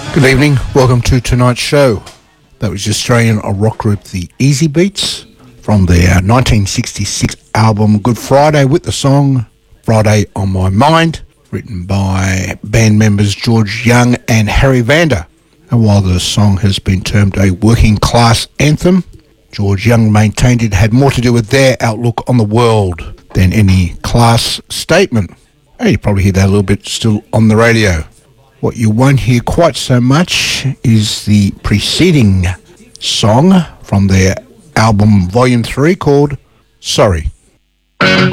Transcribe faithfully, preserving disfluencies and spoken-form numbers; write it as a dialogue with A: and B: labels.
A: Good evening, welcome to tonight's show. That was Australian rock group The Easy Beats from their nineteen sixty-six album Good Friday with the song Friday on My Mind, written by band members George Young and Harry Vanda. And while the song has been termed a working class anthem, George Young maintained it had more to do with their outlook on the world than any class statement. And you probably hear that a little bit still on the radio. What you won't hear quite so much is the preceding song from their album Volume three called Sorry.